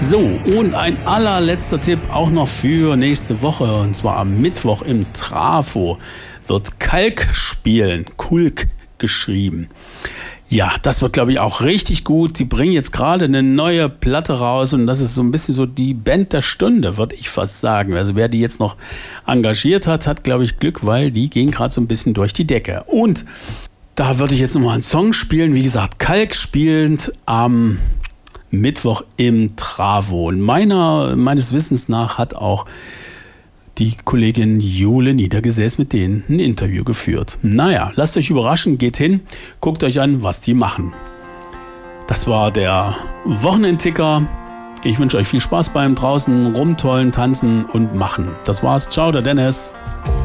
So, und ein allerletzter Tipp auch noch für nächste Woche. Und zwar am Mittwoch im Trafo wird Kalk spielen. Kulk geschrieben. Ja, das wird, glaube ich, auch richtig gut. Die bringen jetzt gerade eine neue Platte raus und das ist so ein bisschen so die Band der Stunde, würde ich fast sagen. Also wer die jetzt noch engagiert hat, hat, glaube ich, Glück, weil die gehen gerade so ein bisschen durch die Decke. Und da würde ich jetzt nochmal einen Song spielen. Wie gesagt, Kalk spielend am Mittwoch im Travo. Und meines Wissens nach hat auch die Kollegin Jule Niedergesäß mit denen ein Interview geführt. Naja, lasst euch überraschen, geht hin, guckt euch an, was die machen. Das war der Wochenendticker. Ich wünsche euch viel Spaß beim draußen rumtollen, tanzen und machen. Das war's. Ciao, der Dennis.